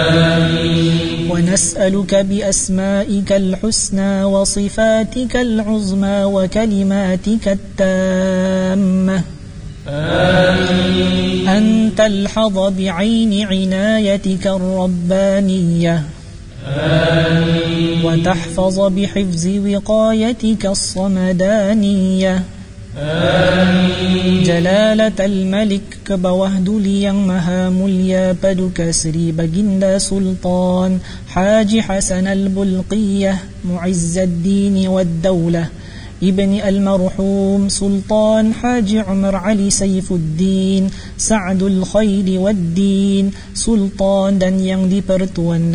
ونسألك بأسمائك الحسنى وصفاتك العظمى وكلماتك التامة أن تلحظ بعين عنايتك الربانية وتحفظ بحفظ وقايتك الصمدانية جلالة الملك كبوهدلي مهامليا بدك سري بجند سلطان حاج حسن البلقية معز الدين والدولة ابن المرحوم سلطان حاج عمر علي سيف الدين سعد الخير والدين سلطان دنيان دي برتوان